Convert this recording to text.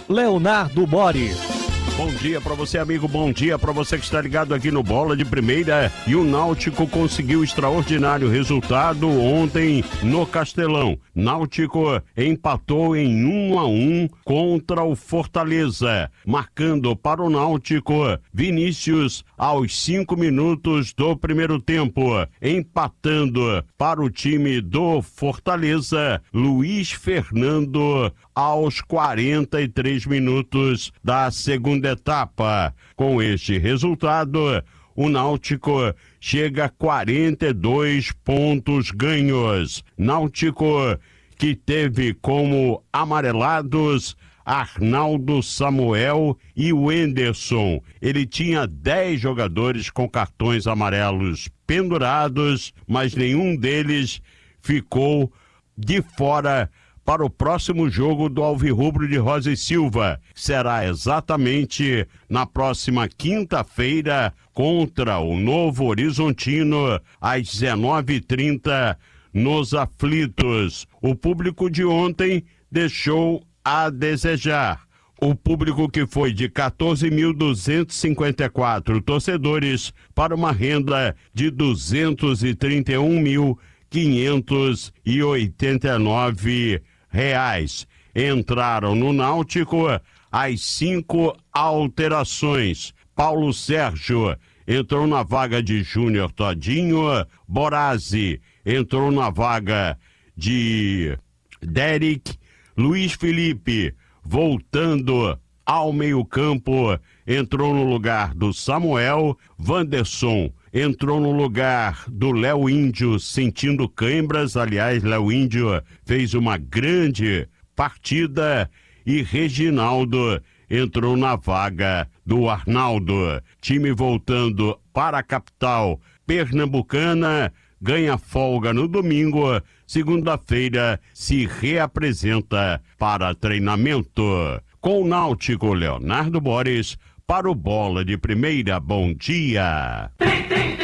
Leonardo Bores. Bom dia para você, amigo, bom dia para você que está ligado aqui no Bola de Primeira. E o Náutico conseguiu extraordinário resultado ontem no Castelão. Náutico empatou em 1-1 contra o Fortaleza, marcando para o Náutico Vinícius aos 5 minutos do primeiro tempo, empatando para o time do Fortaleza, Luiz Fernando aos 43 minutos da segunda etapa. Com este resultado, o Náutico chega a 42 pontos ganhos. Náutico que teve como amarelados Arnaldo, Samuel e Wenderson. Ele tinha 10 jogadores com cartões amarelos pendurados, mas nenhum deles ficou de fora para o próximo jogo do Alvirrubro de Rosa e Silva. Será exatamente na próxima quinta-feira contra o Novo Horizontino, às 19h30, nos Aflitos. O público de ontem deixou a desejar. O público que foi de 14.254 torcedores para uma renda de 231.589 reais. Entraram no Náutico as 5 alterações. Paulo Sérgio entrou na vaga de Júnior Todinho, Borazzi entrou na vaga de Derek, Luiz Felipe voltando ao meio-campo entrou no lugar do Samuel, Wanderson entrou no lugar do Léo Índio sentindo cãibras. Aliás, Léo Índio fez uma grande partida e Reginaldo entrou na vaga do Arnaldo. Time voltando para a capital pernambucana, ganha folga no domingo, segunda-feira se reapresenta para treinamento. Com o Náutico, Leonardo Bores, para o Bola de Primeira. Bom dia!